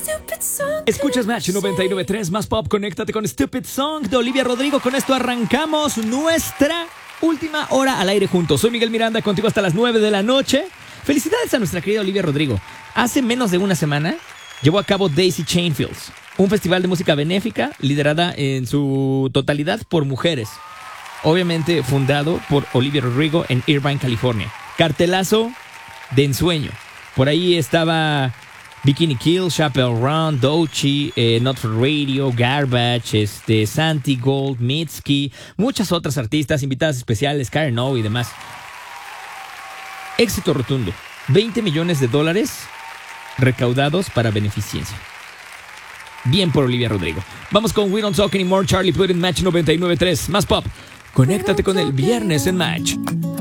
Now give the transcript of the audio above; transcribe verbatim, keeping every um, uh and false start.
Escuchas Match noventa y nueve punto tres, más pop, conéctate con Stupid Song de Olivia Rodrigo. Con esto arrancamos nuestra última hora al aire juntos. Soy Miguel Miranda, contigo hasta las nueve de la noche. Felicidades a nuestra querida Olivia Rodrigo. Hace menos de una semana llevó a cabo Daisy Chain Fields, un festival de música benéfica liderada en su totalidad por mujeres. Obviamente fundado por Olivia Rodrigo en Irvine, California. Cartelazo de ensueño. Por ahí estaba Bikini Kill, Chappelle Round, Doechii, eh, Not for Radio, Garbage, este, Santi Gold, Mitski, muchas otras artistas, invitadas especiales, Karen O y demás. Éxito rotundo. veinte millones de dólares recaudados para beneficencia. Bien por Olivia Rodrigo. Vamos con We Don't Talk Anymore, Charlie Puth en Match noventa y nueve punto tres. Más pop. Conéctate con el viernes en Match.